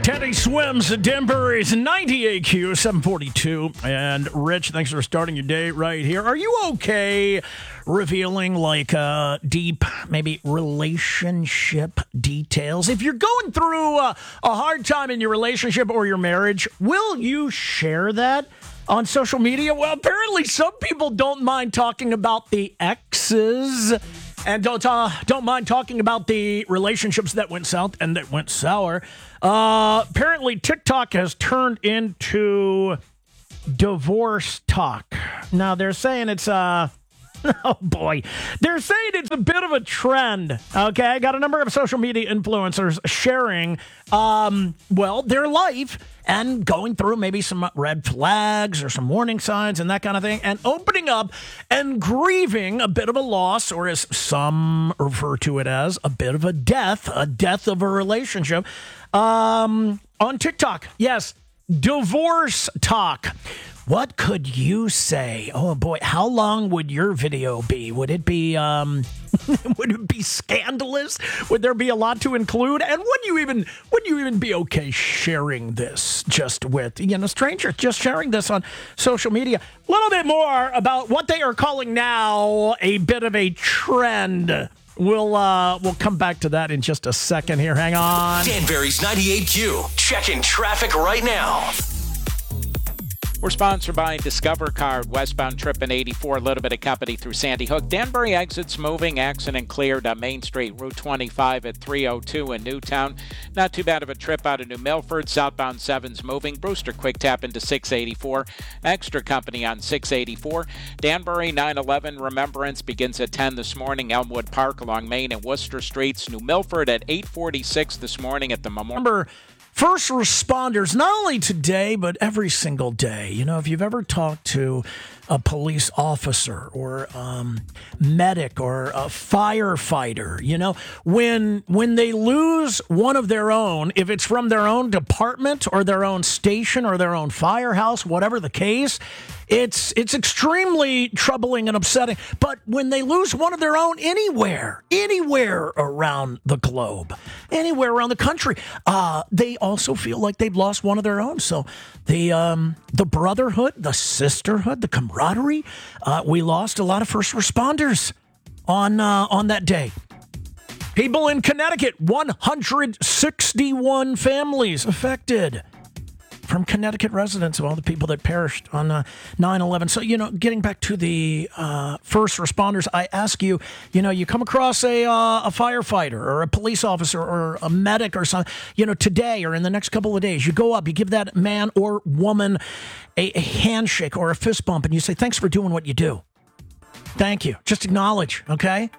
Teddy Swims at Denbury's 98Q 742. And Rich, thanks for starting your day right here. Are you okay revealing like deep, maybe relationship details? If you're going through a hard time in your relationship or your marriage, will you share that on social media? Well, apparently some people don't mind talking about the exes and don't mind talking about the relationships that went south and that went sour. Apparently, TikTok has turned into divorce talk. Now, they're saying it's oh boy. They're saying it's a bit of a trend. Okay, I got a number of social media influencers sharing, their life and going through maybe some red flags or some warning signs and that kind of thing, and opening up and grieving a bit of a loss, or as some refer to it as a bit of a death of a relationship. On TikTok, yes, divorce talk. What could you say? Oh boy, how long would your video be? Would it be would it be scandalous? Would there be a lot to include? And would you even be okay sharing this just with, strangers, just sharing this on social media? A little bit more about what they are calling now a bit of a trend. We'll come back to that in just a second here. Hang on. Danbury's 98Q. Checking traffic right now. We're sponsored by Discover Card. Westbound trip in 84, a little bit of company through Sandy Hook. Danbury exits moving, accident cleared on Main Street, Route 25 at 302 in Newtown. Not too bad of a trip out of New Milford. Southbound 7's moving. Brewster quick tap into 684. Extra company on 684. Danbury 9/11 Remembrance begins at 10 this morning. Elmwood Park along Main and Worcester Streets. New Milford at 8:46 this morning at the Memorial. First responders, not only today, but every single day. If you've ever talked to a police officer or medic or a firefighter, when they lose one of their own, if it's from their own department or their own station or their own firehouse, whatever the case, it's extremely troubling and upsetting. But when they lose one of their own anywhere around the globe, anywhere around the country, they also feel like they've lost one of their own. So the brotherhood, the sisterhood, the camaraderie, we lost a lot of first responders on that day. People in Connecticut, 161 families affected from Connecticut residents of all the people that perished on 9/11. So, getting back to the first responders, I ask you, you come across a firefighter or a police officer or a medic or something, today or in the next couple of days, you go up, you give that man or woman a handshake or a fist bump, and you say, thanks for doing what you do. Thank you. Just acknowledge, okay?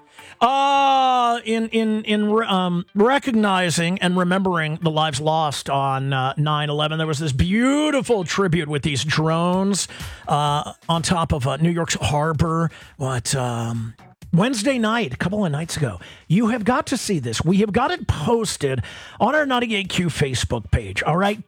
In recognizing and remembering the lives lost on 9/11, there was this beautiful tribute with these drones on top of New York's harbor. Wednesday night, a couple of nights ago. You have got to see this. We have got it posted on our 98Q Facebook page. All right,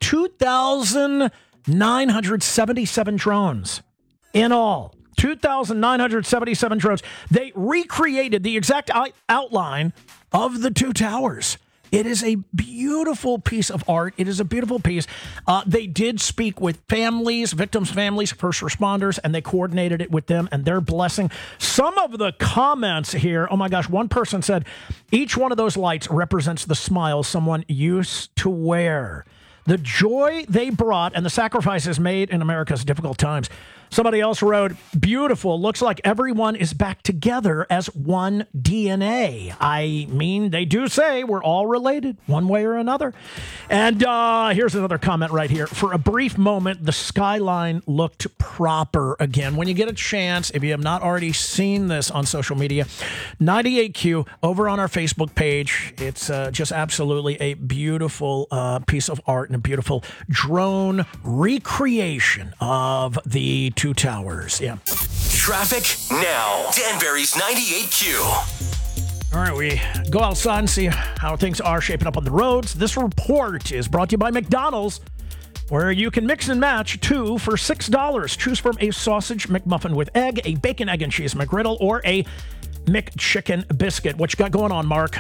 2,977 drones in all. 2,977 drones. They recreated the exact outline of the two towers. It is a beautiful piece of art. It is a beautiful piece. They did speak with families, victims' families, first responders, and they coordinated it with them and their blessing. Some of the comments here, oh my gosh, one person said, each one of those lights represents the smile someone used to wear. The joy they brought and the sacrifices made in America's difficult times. Somebody else wrote, beautiful. Looks like everyone is back together as one DNA. I mean, they do say we're all related one way or another. And here's another comment right here. For a brief moment, the skyline looked proper again. When you get a chance, if you have not already seen this on social media, 98Q over on our Facebook page. It's just absolutely a beautiful piece of art and a beautiful drone recreation of the two towers. Yeah. Traffic now. Danbury's 98Q. All right, we go outside and see how things are shaping up on the roads. This report is brought to you by McDonald's, where you can mix and match two for $6. Choose from a sausage McMuffin with egg, a bacon, egg, and cheese McGriddle, or a McChicken biscuit. What you got going on, Mark?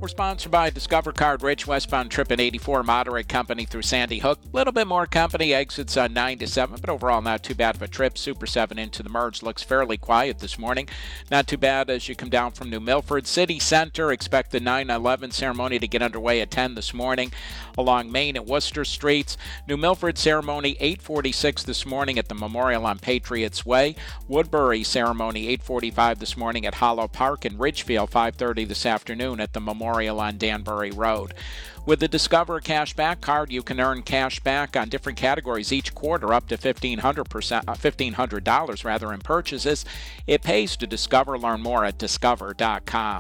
We're sponsored by Discover Card Rich, westbound trip at 84, moderate company through Sandy Hook. A little bit more company, exits on 9 to 7, but overall not too bad of a trip. Super 7 into the merge looks fairly quiet this morning. Not too bad as you come down from New Milford. City Center, expect the 9/11 ceremony to get underway at 10 this morning along Main and Worcester Streets. New Milford ceremony 8:46 this morning at the Memorial on Patriots Way. Woodbury ceremony 8:45 this morning at Hollow Park, and Ridgefield 5:30 this afternoon at the Memorial on Danbury Road. With the Discover Cashback Card, you can earn cash back on different categories each quarter, up to $1,500 in purchases. It pays to Discover. Learn more at discover.com.